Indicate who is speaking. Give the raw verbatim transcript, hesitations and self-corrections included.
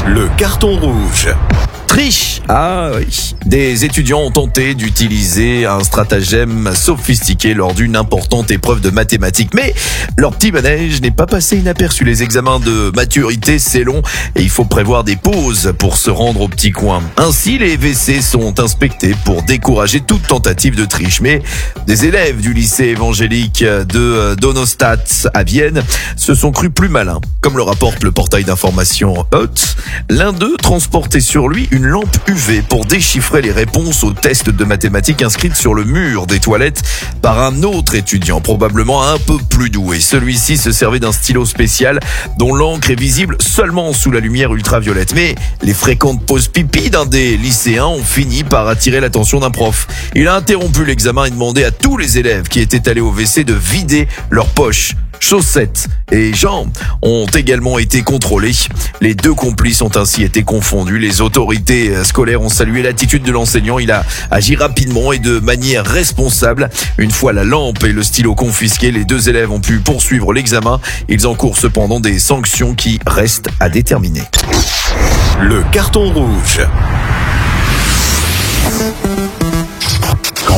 Speaker 1: Le carton rouge. Triche. Ah oui. Des étudiants ont tenté d'utiliser un stratagème sophistiqué lors d'une importante épreuve de mathématiques. Mais leur petit manège n'est pas passé inaperçu. Les examens de maturité, c'est long et il faut prévoir des pauses pour se rendre au petit coin. Ainsi, les W C sont inspectés pour décourager toute tentative de triche. Mais des élèves du lycée évangélique de Donaustadt à Vienne se sont crus plus malins. Comme le rapporte le portail d'information Hot, l'un d'eux transportait sur lui une lampe U V pour déchiffrer les réponses aux tests de mathématiques inscrites sur le mur des toilettes par un autre étudiant, probablement un peu plus doué. Celui-ci se servait d'un stylo spécial dont l'encre est visible seulement sous la lumière ultraviolette. Mais les fréquentes pauses pipi d'un des lycéens ont fini par attirer l'attention d'un prof. Il a interrompu l'examen et demandé à tous les élèves qui étaient allés au W C de vider leurs poches. Chaussettes et jambes ont également été contrôlés. Les deux complices ont ainsi été confondus. Les autorités scolaires ont salué l'attitude de l'enseignant. Il a agi rapidement et de manière responsable. Une fois la lampe et le stylo confisqués, les deux élèves ont pu poursuivre l'examen. Ils encourent cependant des sanctions qui restent à déterminer. Le carton rouge.